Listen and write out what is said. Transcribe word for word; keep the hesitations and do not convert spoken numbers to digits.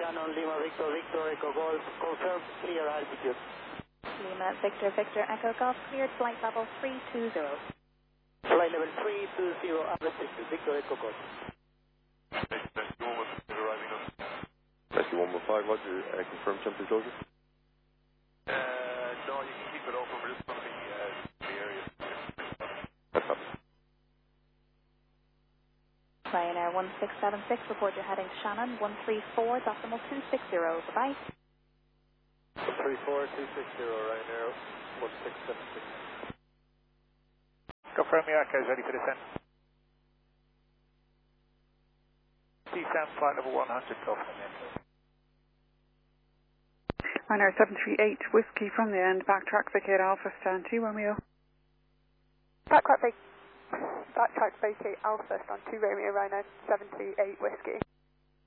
Shannon, Lima, Victor, Victor, Echo Golf, confirm clear altitude. Lima, Victor, Victor, Echo Golf, cleared flight level three two zero. Flight level three two zero, unrestricted, Victor, Echo Golf. Rescue one one five, Roger, uh, confirm temporary closure? Uh, no, you can keep it open, we're just going to be uh, the area. That's happened. Ryanair one six seven six, report your heading Shannon, one three four, decimal two six zero, goodbye. one three four two six zero, Ryanair one six seven six. Confirm your echo is ready for descent. C SAM flight level one hundred, Golf. Ryanair seven three eight, Whiskey from the end, backtrack vacate Alpha, stand two, Romeo. Backtrack vacate, backtrack vacate Alpha, stand two, Romeo, Ryanair seven three eight, Whiskey.